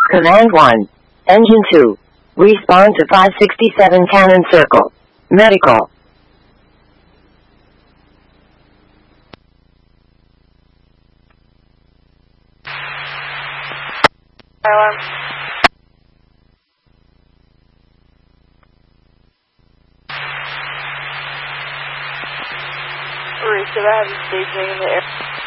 Command 1. Engine 2. Respawn to 567 Cannon Circle. Medical. Maurice, I have a staging in the air.